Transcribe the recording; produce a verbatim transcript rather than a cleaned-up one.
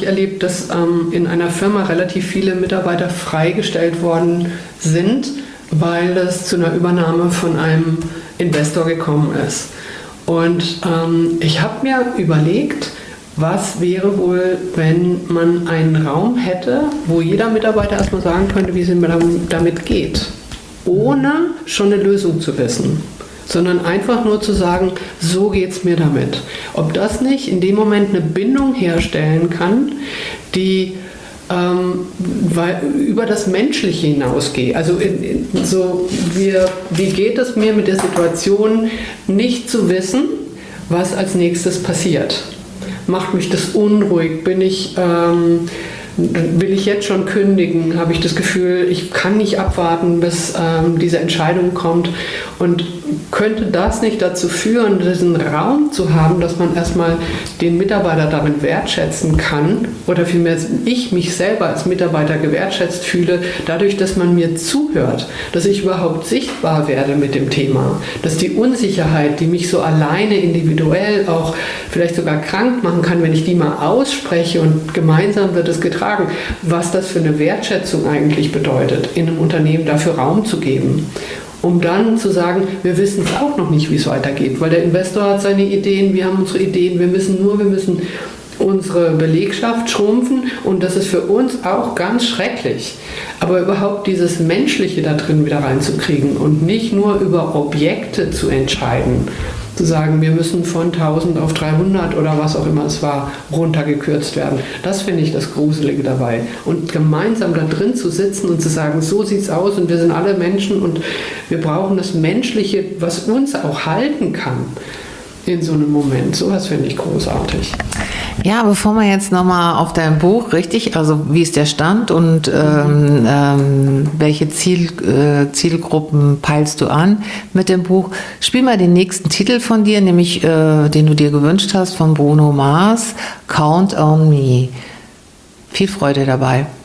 erlebt, dass ähm, in einer Firma relativ viele Mitarbeiter freigestellt worden sind, weil es zu einer Übernahme von einem Investor gekommen ist. Und ähm, ich habe mir überlegt, was wäre wohl, wenn man einen Raum hätte, wo jeder Mitarbeiter erstmal sagen könnte, wie es ihm damit geht, ohne schon eine Lösung zu wissen, sondern einfach nur zu sagen, so geht es mir damit. Ob das nicht in dem Moment eine Bindung herstellen kann, die ähm, weil, über das Menschliche hinausgeht. Also in, in, so wir, wie geht es mir mit der Situation, nicht zu wissen, was als nächstes passiert. Macht mich das unruhig? Bin ich, ähm, will ich jetzt schon kündigen? Habe ich das Gefühl, ich kann nicht abwarten, bis ähm, diese Entscheidung kommt? Und könnte das nicht dazu führen, diesen Raum zu haben, dass man erstmal den Mitarbeiter darin wertschätzen kann oder vielmehr ich mich selber als Mitarbeiter gewertschätzt fühle, dadurch, dass man mir zuhört, dass ich überhaupt sichtbar werde mit dem Thema, dass die Unsicherheit, die mich so alleine individuell auch vielleicht sogar krank machen kann, wenn ich die mal ausspreche und gemeinsam wird es getragen, was das für eine Wertschätzung eigentlich bedeutet, in einem Unternehmen dafür Raum zu geben. Um dann zu sagen, wir wissen es auch noch nicht, wie es weitergeht, weil der Investor hat seine Ideen, wir haben unsere Ideen, wir müssen nur, wir müssen unsere Belegschaft schrumpfen und das ist für uns auch ganz schrecklich. Aber überhaupt dieses Menschliche da drin wieder reinzukriegen und nicht nur über Objekte zu entscheiden, zu sagen, wir müssen von tausend auf dreihundert oder was auch immer es war, runtergekürzt werden. Das finde ich das Gruselige dabei. Und gemeinsam da drin zu sitzen und zu sagen, so sieht es aus und wir sind alle Menschen und wir brauchen das Menschliche, was uns auch halten kann in so einem Moment. Sowas finde ich großartig. Ja, bevor wir jetzt nochmal auf dein Buch, richtig, also wie ist der Stand und ähm, ähm, welche Ziel, äh, Zielgruppen peilst du an mit dem Buch, spiel mal den nächsten Titel von dir, nämlich äh, den du dir gewünscht hast, von Bruno Mars, Count on Me. Viel Freude dabei.